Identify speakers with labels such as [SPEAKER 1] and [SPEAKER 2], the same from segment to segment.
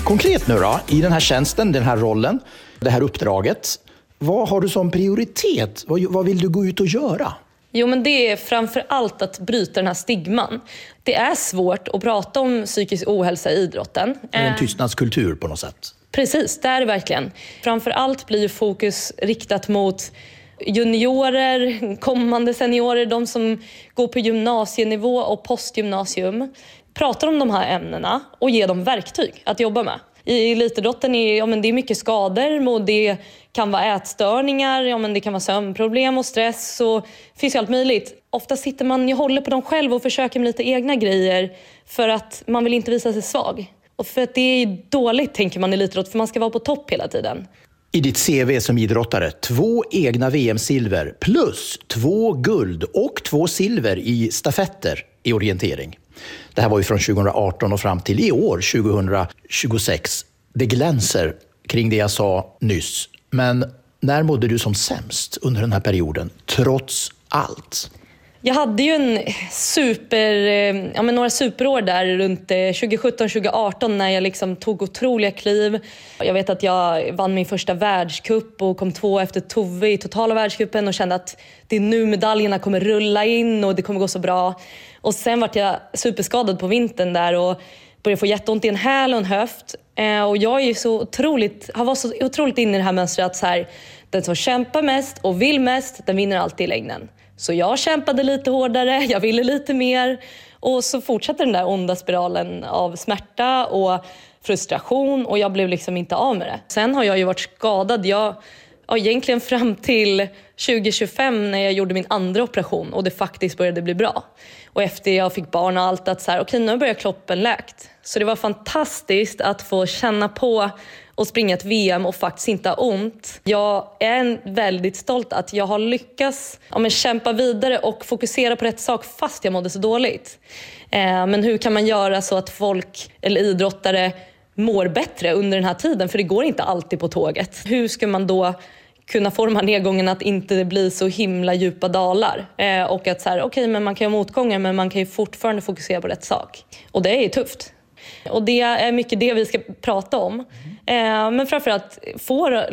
[SPEAKER 1] Konkret nu då, i den här tjänsten, den här rollen, det här uppdraget, vad har du som prioritet? Vad vill du gå ut och göra?
[SPEAKER 2] Jo, men det är framför allt att bryta den här stigman. Det är svårt att prata om psykisk ohälsa i idrotten.
[SPEAKER 1] Det är en tystnadskultur på något sätt.
[SPEAKER 2] Precis, det är det verkligen. Framför allt blir fokus riktat mot juniorer, kommande seniorer, de som går på gymnasienivå och postgymnasium. Pratar om de här ämnena och ger dem verktyg att jobba med. I elitidrotten är det är mycket skador och det kan vara ätstörningar, det kan vara sömnproblem och stress och finns allt möjligt. Ofta sitter man och håller på dem själv och försöker med lite egna grejer för att man vill inte visa sig svag. Och för att det är dåligt, tänker man i elitidrott, för man ska vara på topp hela tiden.
[SPEAKER 1] I ditt CV som idrottare, 2 egna VM-silver plus 2 guld och 2 silver i stafetter i orientering. Det här var ju från 2018 och fram till i år, 2026. Det glänser kring det jag sa nyss. Men när mådde du som sämst under den här perioden, trots allt?
[SPEAKER 2] Jag hade ju några superår där runt 2017-2018 när jag liksom tog otroliga kliv. Jag vet att jag vann min första världscup och kom 2 efter Tove i totala världscupen och kände att det är nu medaljerna kommer rulla in och det kommer gå så bra. Och sen var jag superskadad på vintern där och började få jätteont i en häl och en höft. Och jag har varit så otroligt inne i det här mönstret att så här, den som kämpar mest och vill mest, den vinner alltid i längden. Så jag kämpade lite hårdare, jag ville lite mer. Och så fortsatte den där onda spiralen av smärta och frustration. Och jag blev liksom inte av med det. Sen har jag ju varit skadad. Egentligen fram till 2025 när jag gjorde min andra operation. Och det faktiskt började bli bra. Och efter jag fick barn och allt att så här, okej, nu börjar kroppen läkt. Så det var fantastiskt att få känna på och springa ett VM och faktiskt inte ha ont. Jag är väldigt stolt att jag har lyckats kämpa vidare och fokusera på rätt sak fast jag mådde så dåligt. Men hur kan man göra så att folk eller idrottare mår bättre under den här tiden? För det går inte alltid på tåget. Hur ska man då kunna få de här nedgångarna att inte bli så himla djupa dalar? Och att så här, okej, men man kan ha motgångar men man kan ju fortfarande fokusera på rätt sak. Och det är ju tufft. Och det är mycket det vi ska prata om. Men framförallt få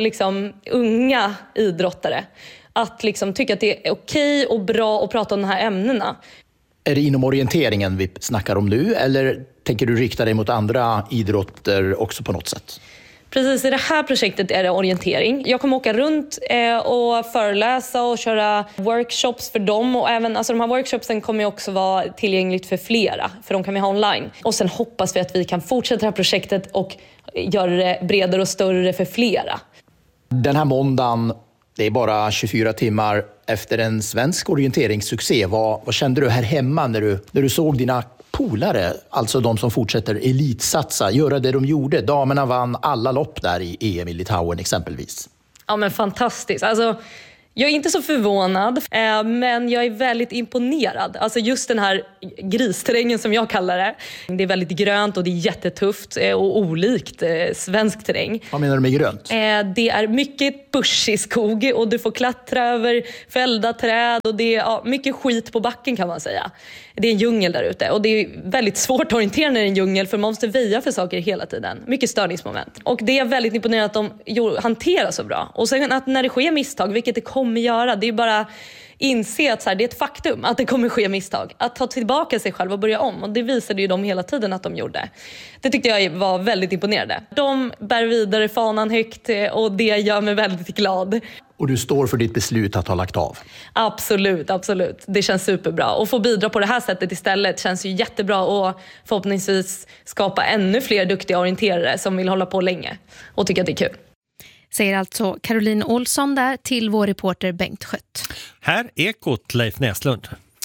[SPEAKER 2] unga idrottare att tycka att det är okej och bra att prata om de här ämnena.
[SPEAKER 1] Är det inom orienteringen vi snackar om nu eller tänker du rikta dig mot andra idrotter också på något sätt?
[SPEAKER 2] Precis, i det här projektet är det orientering. Jag kommer åka runt och föreläsa och köra workshops för dem. Och även, de här workshopsen kommer också vara tillgängligt för flera. För de kan vi ha online. Och sen hoppas vi att vi kan fortsätta det här projektet och göra det bredare och större för flera.
[SPEAKER 1] Den här måndagen, det är bara 24 timmar efter en svensk orienteringssuccé. Vad kände du här hemma när du såg dina polare, alltså de som fortsätter elitsatsa, göra det de gjorde? Damerna vann alla lopp där i EM i Litauen exempelvis.
[SPEAKER 2] Ja, men fantastiskt. Jag är inte så förvånad, men jag är väldigt imponerad. Just den här gristerrängen som jag kallar det. Det är väldigt grönt och det är jättetufft och olikt svensk terräng.
[SPEAKER 1] Vad menar du med grönt?
[SPEAKER 2] Det är mycket buschig skog och du får klättra över fällda träd och det är mycket skit på backen kan man säga. Det är en djungel där ute och det är väldigt svårt att orientera när det är en djungel för man måste väja för saker hela tiden. Mycket störningsmoment. Och det är väldigt imponerande att de hanterar så bra. Och sen att när det sker misstag, vilket det kommer göra, det är bara inse att det är ett faktum att det kommer ske misstag. Att ta tillbaka sig själv och börja om. Och det visade ju de hela tiden att de gjorde. Det tyckte jag var väldigt imponerande. De bär vidare fanan högt och det gör mig väldigt glad.
[SPEAKER 1] Och du står för ditt beslut att ha lagt av?
[SPEAKER 2] Absolut, absolut. Det känns superbra. Och få bidra på det här sättet istället känns ju jättebra och förhoppningsvis skapa ännu fler duktiga orienterare som vill hålla på länge och tycker att det är kul.
[SPEAKER 3] Säger alltså Caroline Olsson där till vår reporter Bengt Schött.
[SPEAKER 4] Här Ekot Leif Näslund.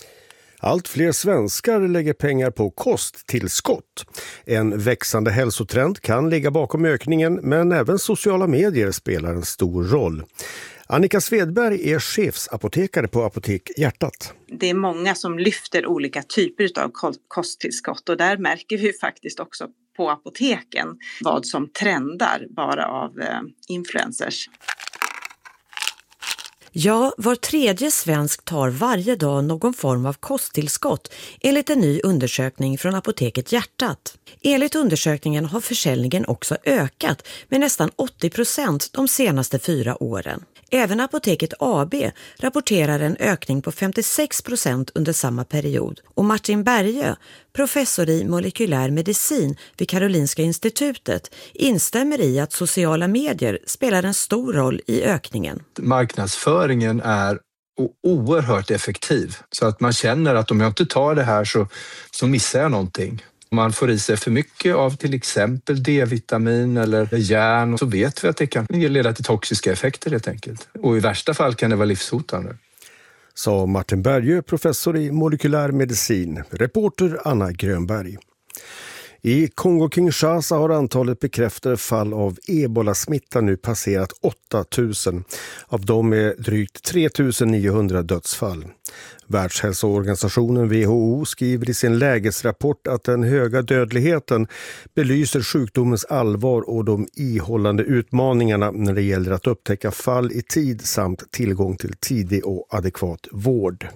[SPEAKER 5] Allt fler svenskar lägger pengar på kosttillskott. En växande hälsotrend kan ligga bakom ökningen, men även sociala medier spelar en stor roll. Annika Svedberg är chefsapotekare på Apotek Hjärtat.
[SPEAKER 6] Det är många som lyfter olika typer av kosttillskott och där märker vi faktiskt också på apoteken vad som trendar bara av influencers.
[SPEAKER 7] Ja, var tredje svensk tar varje dag någon form av kosttillskott enligt en ny undersökning från Apoteket Hjärtat. Enligt undersökningen har försäljningen också ökat med nästan 80% de senaste 4 åren. Även Apoteket AB rapporterar en ökning på 56% under samma period. Och Martin Bergö, professor i molekylär medicin vid Karolinska institutet, instämmer i att sociala medier spelar en stor roll i ökningen.
[SPEAKER 8] Marknadsföringen är oerhört effektiv, så att man känner att om jag inte tar det här så missar jag någonting. Om man får i sig för mycket av till exempel D-vitamin eller järn, så vet vi att det kan leda till toxiska effekter helt enkelt. Och i värsta fall kan det vara livshotande.
[SPEAKER 5] Sa Martin Bergö, professor i molekylär medicin. Reporter Anna Grönberg. I Kongo-Kinshasa har antalet bekräftade fall av ebola-smitta nu passerat 8000. Av dem är drygt 3900 dödsfall. Världshälsoorganisationen WHO skriver i sin lägesrapport att den höga dödligheten belyser sjukdomens allvar och de ihållande utmaningarna när det gäller att upptäcka fall i tid samt tillgång till tidig och adekvat vård.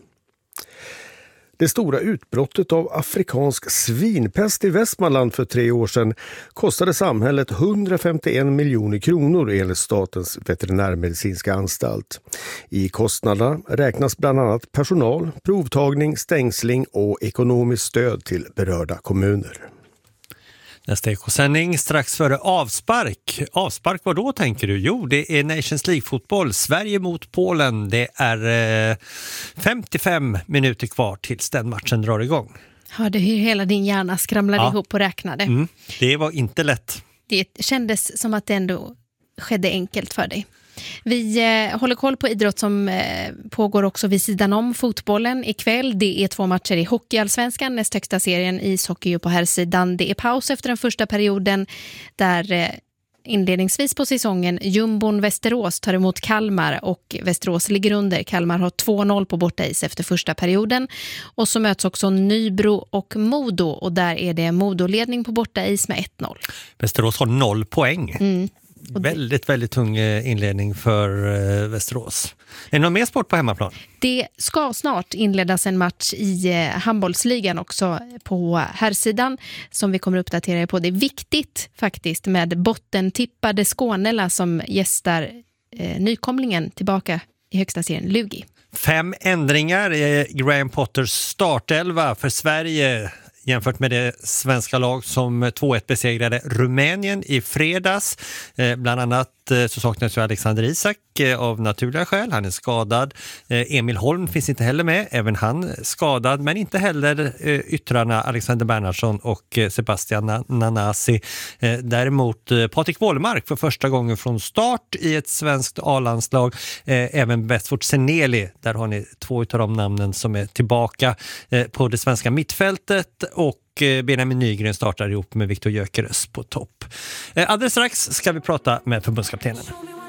[SPEAKER 5] Det stora utbrottet av afrikansk svinpest i Västmanland för 3 år sedan kostade samhället 151 miljoner kronor enligt Statens veterinärmedicinska anstalt. I kostnaderna räknas bland annat personal, provtagning, stängsling och ekonomiskt stöd till berörda kommuner.
[SPEAKER 4] Nästa ekosändning strax före avspark. Avspark vad då tänker du? Jo, det är Nations League-fotboll. Sverige mot Polen. Det är 55 minuter kvar tills den matchen drar igång.
[SPEAKER 3] Hörde hur hela din hjärna skramlade ihop och räknade.
[SPEAKER 4] Det var inte lätt.
[SPEAKER 3] Det kändes som att det ändå skedde enkelt för dig. Vi håller koll på idrott som pågår också vid sidan om fotbollen ikväll. Det är 2 matcher i hockeyallsvenskan, näst högsta serien i ishockey på här sidan. Det är paus efter den första perioden där inledningsvis på säsongen Jumbon Västerås tar emot Kalmar och Västerås ligger under. Kalmar har 2-0 på bortais efter första perioden. Och så möts också Nybro och Modo och där är det Modo-ledning på bortais med 1-0.
[SPEAKER 4] Västerås har 0 poäng. Väldigt, väldigt tung inledning för Västerås. Är det någon mer sport på hemmaplan?
[SPEAKER 3] Det ska snart inledas en match i handbollsligan också på herrsidan som vi kommer att uppdatera er på. Det är viktigt faktiskt med bottentippade Skånela som gästar nykomlingen tillbaka i högsta serien Lugi.
[SPEAKER 4] 5 ändringar i Graham Potters startelva för Sverige jämfört med det svenska lag som 2-1 besegrade Rumänien i fredags. Bland annat så saknas ju Alexander Isak av naturliga skäl. Han är skadad. Emil Holm finns inte heller med. Även han skadad. Men inte heller yttrarna Alexander Bernhardsson och Sebastian Nanasi. Däremot Patrik Wålemark för första gången från start i ett svenskt A-landslag. Även Westford Seneli. Där har ni 2 av de namnen som är tillbaka på det svenska mittfältet. Och Benjamin Nygren startar ihop med Viktor Gyökeres på topp. Alldeles strax ska vi prata med förbundskaptenen.